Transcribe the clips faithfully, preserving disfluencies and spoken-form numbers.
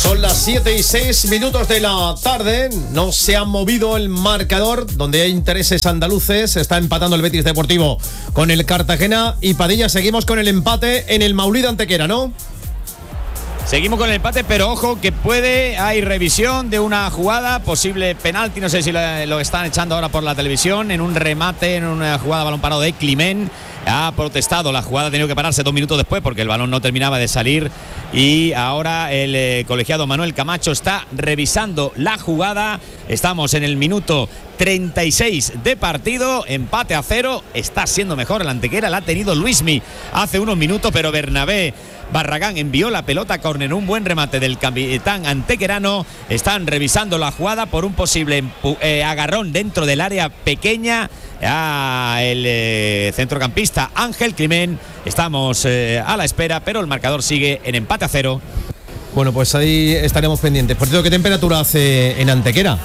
Son las siete y seis minutos de la tarde. No se ha movido el marcador. Donde hay intereses andaluces. Está empatando el Betis Deportivo con el Cartagena. Y Padilla, seguimos con el empate en el Maulida Antequera, ¿no? Seguimos con el empate, pero ojo que puede, hay revisión de una jugada, posible penalti, no sé si lo, lo están echando ahora por la televisión, en un remate, en una jugada balón parado de Climent. Ha protestado, la jugada ha tenido que pararse dos minutos después porque el balón no terminaba de salir y ahora el eh, colegiado Manuel Camacho está revisando la jugada. Estamos en el minuto treinta y seis de partido, empate a cero, está siendo mejor el Antequera, la ha tenido Luismi hace unos minutos, pero Bernabé Barragán envió la pelota a córner, un buen remate del capitán antequerano. Están revisando la jugada por un posible eh, agarrón dentro del área pequeña a el eh, centrocampista Ángel Climent. Estamos eh, a la espera, pero el marcador sigue en empate a cero. Bueno, pues ahí estaremos pendientes. Por cierto, ¿qué temperatura hace en Antequera?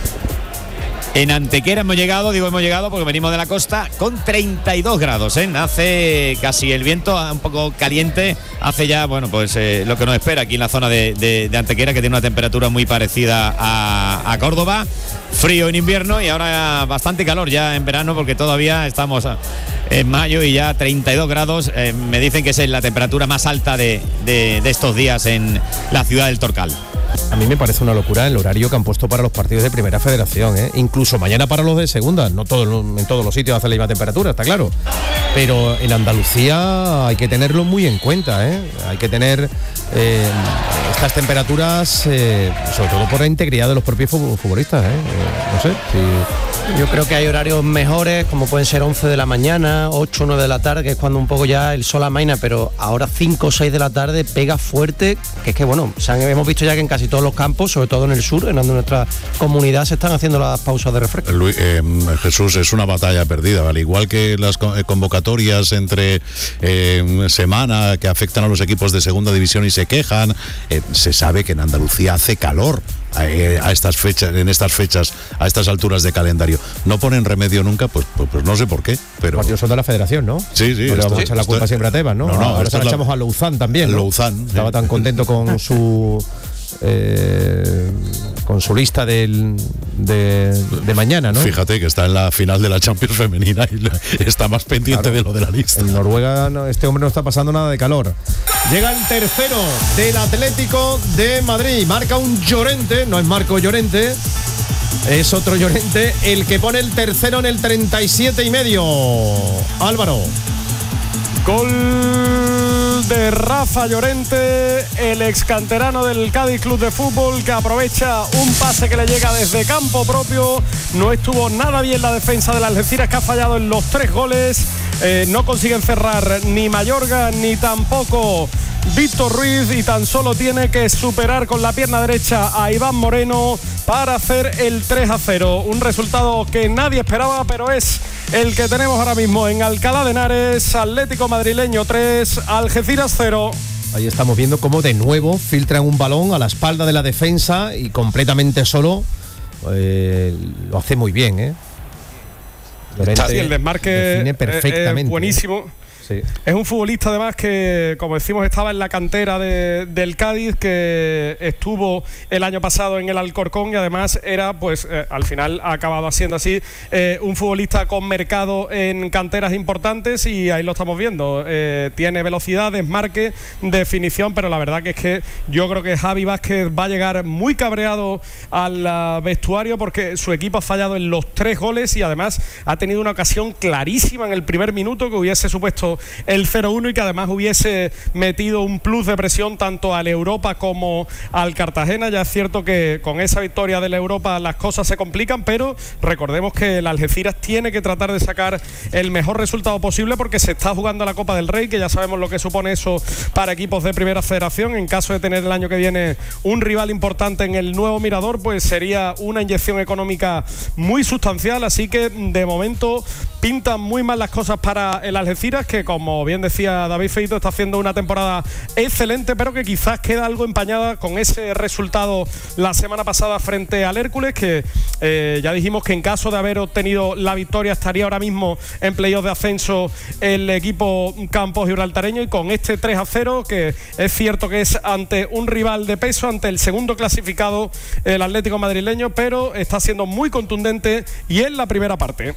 En Antequera hemos llegado, digo hemos llegado porque venimos de la costa, con treinta y dos grados, ¿eh? Hace casi el viento un poco caliente, hace ya, bueno, pues eh, lo que nos espera aquí en la zona de, de, de Antequera, que tiene una temperatura muy parecida a, a Córdoba. Frío en invierno y ahora bastante calor ya en verano, porque todavía estamos en mayo y ya treinta y dos grados. Eh, me dicen que es la temperatura más alta de, de, de estos días en la ciudad del Torcal. A mí me parece una locura el horario que han puesto para los partidos de Primera Federación, ¿eh? Incluso mañana para los de Segunda. No todo, en todos los sitios hace la misma temperatura, está claro. Pero en Andalucía hay que tenerlo muy en cuenta, ¿eh? Hay que tener eh, estas temperaturas, eh, sobre todo por la integridad de los propios futbolistas, ¿eh? Eh, no sé si... Yo creo que hay horarios mejores, como pueden ser once de la mañana, ocho o nueve de la tarde, que es cuando un poco ya el sol amaina, pero ahora cinco o seis de la tarde pega fuerte, que es que bueno, se han, hemos visto ya que en casi todos los campos, sobre todo en el sur, en nuestra comunidad, se están haciendo las pausas de refresco. Luis, eh, Jesús, es una batalla perdida, ¿vale? Igual que las convocatorias entre eh, semana que afectan a los equipos de segunda división y se quejan, eh, se sabe que en Andalucía hace calor. A estas fechas, en estas fechas, a estas alturas de calendario, no ponen remedio nunca, pues, pues, pues no sé por qué, pero... Los partidos son de la Federación, ¿no? Sí, sí. No le vamos a echar la culpa siempre a Tebas, ¿no? No, no, ahora se la echamos la... a Louzán también, ¿no? Louzán. Estaba sí. tan contento con su... Eh, con su lista del, de, de mañana, ¿no? Fíjate que está en la final de la Champions femenina y está más pendiente claro, de lo de la lista. En Noruega no, este hombre no está pasando nada de calor. Llega el tercero del Atlético de Madrid. Marca un Llorente, no es Marco Llorente, es otro Llorente, el que pone el tercero en el treinta y siete y medio. Álvaro. Gol de Rafa Llorente, el ex canterano del Cádiz Club de Fútbol, que aprovecha un pase que le llega desde campo propio. No estuvo nada bien la defensa de las Algeciras, que ha fallado en los tres goles. Eh, no consiguen cerrar ni Mayorga ni tampoco Víctor Ruiz, y tan solo tiene que superar con la pierna derecha a Iván Moreno para hacer el tres a cero. Un resultado que nadie esperaba, pero es el que tenemos ahora mismo en Alcalá de Henares. Atlético madrileño tres, Algeciras cero. Ahí estamos viendo cómo de nuevo filtran un balón a la espalda de la defensa y completamente solo. Eh, lo hace muy bien, ¿eh? Llorente, sí, el desmarque define perfectamente, es buenísimo. ¿eh? Sí. Es un futbolista además que, como decimos, estaba en la cantera de, del Cádiz, que estuvo el año pasado en el Alcorcón y además era, pues eh, al final ha acabado siendo así, eh, un futbolista con mercado en canteras importantes, y ahí lo estamos viendo. Eh, tiene velocidad, desmarque, definición, pero la verdad que es que yo creo que Javi Vázquez va a llegar muy cabreado al uh, vestuario, porque su equipo ha fallado en los tres goles y además ha tenido una ocasión clarísima en el primer minuto que hubiese supuesto el cero uno y que además hubiese metido un plus de presión tanto al Europa como al Cartagena. Ya es cierto que con esa victoria del Europa las cosas se complican, pero recordemos que el Algeciras tiene que tratar de sacar el mejor resultado posible, porque se está jugando la Copa del Rey, que ya sabemos lo que supone eso para equipos de Primera Federación. En caso de tener el año que viene un rival importante en el nuevo Mirador, pues sería una inyección económica muy sustancial, así que de momento pintan muy mal las cosas para el Algeciras, que como bien decía David Feito, está haciendo una temporada excelente, pero que quizás queda algo empañada con ese resultado la semana pasada frente al Hércules, que eh, ya dijimos que en caso de haber obtenido la victoria estaría ahora mismo en playoff de ascenso el equipo Campos Gibraltareño, y con este tres a cero, que es cierto que es ante un rival de peso, ante el segundo clasificado, el Atlético madrileño, pero está siendo muy contundente y en la primera parte.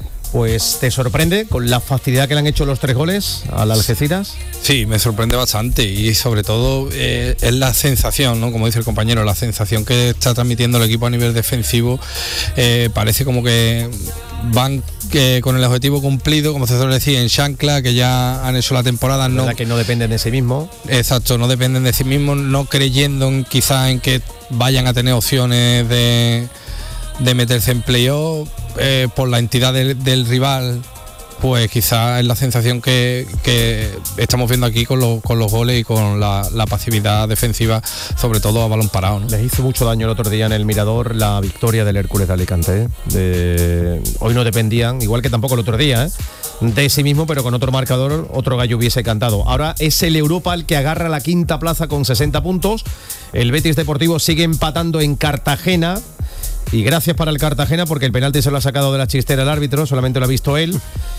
Pues te sorprende con la facilidad que le han hecho los tres goles al Algeciras. Sí, me sorprende bastante, y sobre todo eh, es la sensación, ¿no? Como dice el compañero, la sensación que está transmitiendo el equipo a nivel defensivo. Eh, parece como que van eh, con el objetivo cumplido, como se suele decir, en chancla, que ya han hecho la temporada. No, no que no dependen de sí mismos. Exacto, no dependen de sí mismos, no creyendo en, quizás en que vayan a tener opciones de, de meterse en playoff. Eh, por la entidad del, del rival, pues quizás es la sensación que, que estamos viendo aquí con, lo, con los goles y con la, la pasividad defensiva, sobre todo a balón parado, ¿no? Les hizo mucho daño el otro día en el Mirador la victoria del Hércules de Alicante, ¿eh? De... Hoy no dependían, igual que tampoco el otro día, ¿eh? de sí mismo, pero con otro marcador otro gallo hubiese cantado. Ahora es el Europa el que agarra la quinta plaza con sesenta puntos. El Betis Deportivo sigue empatando en Cartagena. Y gracias para el Cartagena, porque el penalti se lo ha sacado de la chistera el árbitro, solamente lo ha visto él.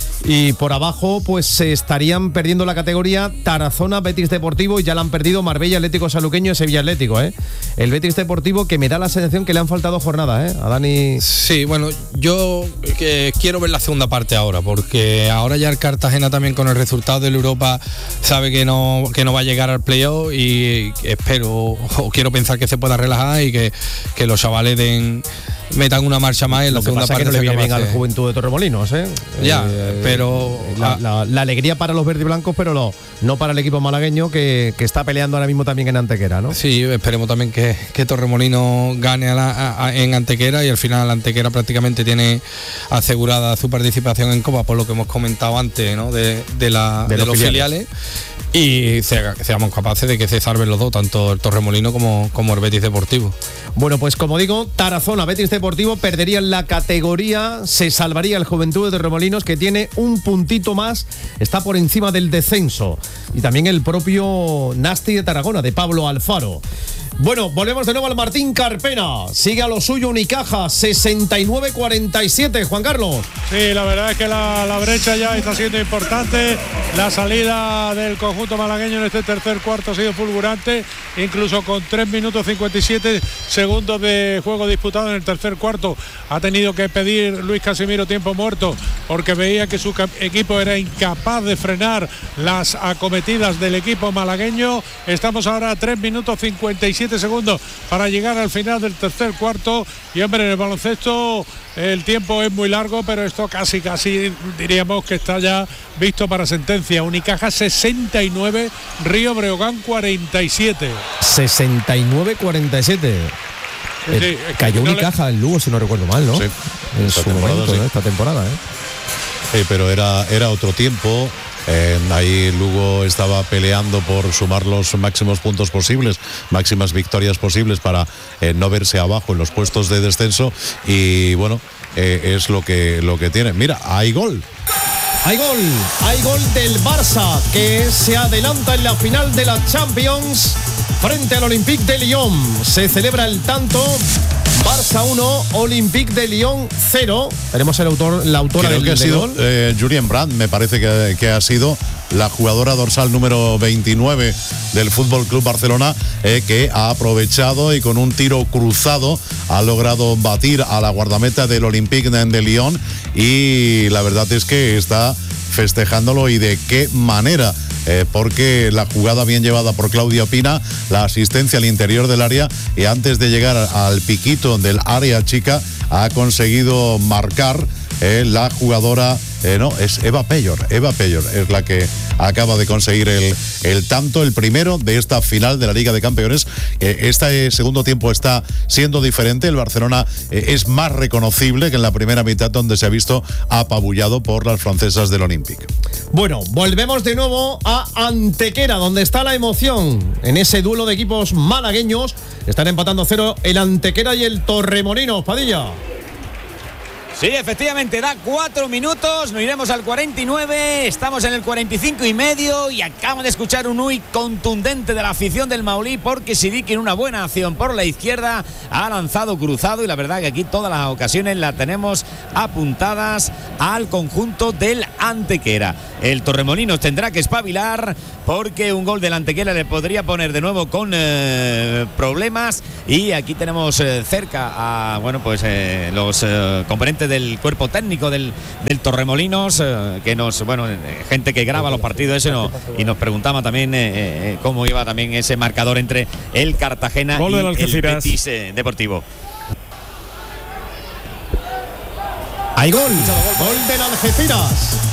Y por abajo pues se estarían perdiendo la categoría Tarazona, Betis Deportivo, y ya la han perdido Marbella, Atlético Saluqueño y Sevilla Atlético, ¿eh? El Betis Deportivo, que me da la sensación que le han faltado jornadas, ¿eh? A Dani. Sí, bueno, yo que quiero ver la segunda parte ahora, porque ahora ya el Cartagena también con el resultado del Europa sabe que no, que no va a llegar al playoff, y espero, o quiero pensar que se pueda relajar y que, que los chavales den... metan una marcha más en la segunda parte. Que no le viene bien a la Juventud de Torremolinos, ¿eh? Ya, eh, pero la, la, la alegría para los verdiblancos, pero no, no para el equipo malagueño, que, que está peleando ahora mismo también en Antequera, ¿no? Sí, esperemos también que, que Torremolinos gane a la, a, a, en Antequera, y al final Antequera prácticamente tiene asegurada su participación en Copa, por lo que hemos comentado antes, ¿no? De, de, la, de, de los, los filiales. filiales. Y seamos capaces de que se salven los dos, tanto el Torremolino como, como el Betis Deportivo. Bueno, pues como digo, Tarazona, Betis Deportivo perderían la categoría, se salvaría el Juventud de Torremolinos, que tiene un puntito más, está por encima del descenso. Y también el propio Nasti de Tarragona, de Pablo Alfaro. Bueno, volvemos de nuevo al Martín Carpena. Sigue a lo suyo Unicaja, sesenta y nueve cuarenta y siete, Juan Carlos. Sí, la verdad es que la, la brecha ya está siendo importante. La salida del conjunto malagueño en este tercer cuarto ha sido fulgurante, incluso con tres minutos cincuenta y siete segundos de juego disputado en el tercer cuarto. Ha tenido que pedir Luis Casimiro tiempo muerto, porque veía que su equipo era incapaz de frenar las acometidas del equipo malagueño. Estamos ahora a tres minutos cincuenta y siete segundos para llegar al final del tercer cuarto, y hombre, en el baloncesto el tiempo es muy largo, pero esto casi casi diríamos que está ya visto para sentencia. Unicaja sesenta y nueve, Río Breogán cuarenta y siete. sesenta y nueve cuarenta y siete. Sí, sí, eh, cayó no Unicaja le... en Lugo, si no recuerdo mal, ¿no? Sí, en su momento, sí. ¿no? Esta temporada, ¿eh? Sí, pero era, era otro tiempo. Eh, ahí Lugo estaba peleando por sumar los máximos puntos posibles, máximas victorias posibles, para eh, no verse abajo en los puestos de descenso, y bueno, eh, es lo que, lo que tiene. Mira, hay gol. Hay gol, hay gol del Barça, que se adelanta en la final de la Champions frente al Olympique de Lyon. Se celebra el tanto. Barça uno, Olympique de Lyon cero. Tenemos el autor, la autora Creo del que ha sido gol. Eh, Julien Brandt, me parece que, que ha sido la jugadora dorsal número veintinueve del Fútbol Club Barcelona, eh, que ha aprovechado y con un tiro cruzado ha logrado batir a la guardameta del Olympique de Lyon, y la verdad es que está festejándolo, y de qué manera. Eh, porque la jugada bien llevada por Claudia Pina, la asistencia al interior del área, y antes de llegar al piquito del área chica ha conseguido marcar eh, la jugadora, eh, no, es Eva Peyor, Eva Peyor es la que acaba de conseguir el, el tanto, el primero de esta final de la Liga de Campeones. Eh, este segundo tiempo está siendo diferente, el Barcelona eh, es más reconocible que en la primera mitad, donde se ha visto apabullado por las francesas del Olympique. Bueno, volvemos de nuevo a Antequera, donde está la emoción en ese duelo de equipos malagueños. Están empatando a cero el Antequera y el Torremolinos, Padilla. Sí, efectivamente, da cuatro minutos, nos iremos al cuarenta y nueve, estamos en el cuarenta y cinco y medio y acabamos de escuchar un uy contundente de la afición del Maulí porque Sidiki en una buena acción por la izquierda ha lanzado cruzado y la verdad que aquí todas las ocasiones las tenemos apuntadas al conjunto del Antequera. El Torremolinos tendrá que espabilar porque un gol del Antequera le podría poner de nuevo con eh, problemas y aquí tenemos eh, cerca a bueno pues eh, los eh, componentes del cuerpo técnico del, del Torremolinos eh, que nos bueno eh, gente que graba los partidos ese no, y nos preguntaba también eh, eh, cómo iba también ese marcador entre el Cartagena gol y el Betis eh, Deportivo. Hay gol, gol del Algeciras.